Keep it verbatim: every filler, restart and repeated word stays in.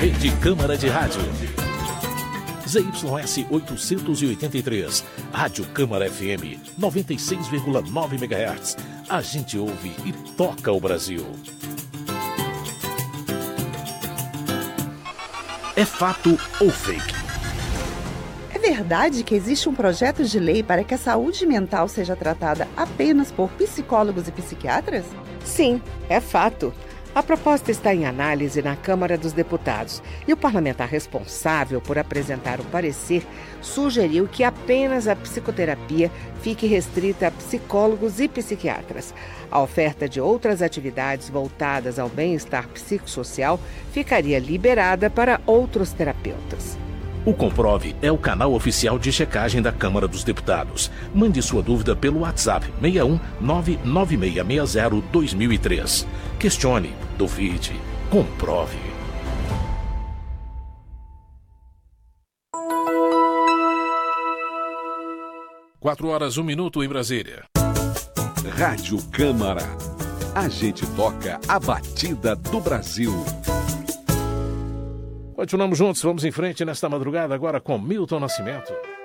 Rede Câmara de Rádio. Z Y S oitocentos e oitenta e três, Rádio Câmara F M, noventa e seis vírgula nove megahertz. A gente ouve e toca o Brasil. É fato ou fake? É verdade que existe um projeto de lei para que a saúde mental seja tratada apenas por psicólogos e psiquiatras? Sim, é fato. A proposta está em análise na Câmara dos Deputados e o parlamentar responsável por apresentar o parecer sugeriu que apenas a psicoterapia fique restrita a psicólogos e psiquiatras. A oferta de outras atividades voltadas ao bem-estar psicossocial ficaria liberada para outros terapeutas. O Comprove é o canal oficial de checagem da Câmara dos Deputados. Mande sua dúvida pelo WhatsApp seis um nove nove seis seis zero dois mil e três. Questione, duvide, comprove. Quatro horas, um minuto em Brasília. Rádio Câmara. A gente toca a batida do Brasil. Continuamos juntos, vamos em frente nesta madrugada agora com Milton Nascimento.